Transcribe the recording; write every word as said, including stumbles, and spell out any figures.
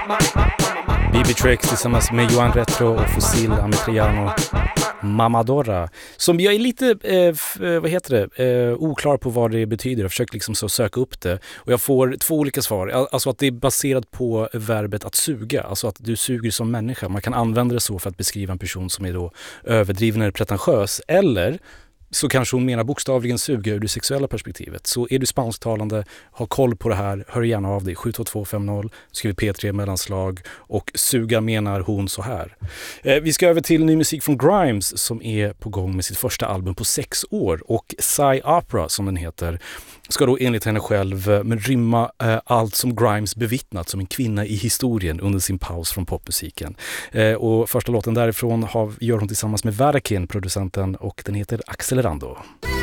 B B Tricks tillsammans med Johan Retro och Fossil Ametriano Mamadora, som jag är lite eh, f- vad heter det eh, oklar på vad det betyder. Jag försöker liksom så söka upp det och jag får två olika svar. Alltså att det är baserat på verbet att suga, alltså att du suger som människa. Man kan använda det så för att beskriva en person som är då överdriven eller pretentiös, eller så kanske hon menar bokstavligen suga ur det sexuella perspektivet. Så är du spansktalande, ha koll på det här, hör gärna av dig. sju två två fem noll, skriv P tre mellanslag, och suga menar hon så här. Eh, vi ska över till ny musik från Grimes som är på gång med sitt första album på sex år. Och Psy Opera, som den heter, ska då enligt henne själv eh, men rymma eh, allt som Grimes bevittnat som en kvinna i historien under sin paus från popmusiken. Eh, och första låten därifrån har, gör hon tillsammans med Varakin, producenten, och den heter Accelerando.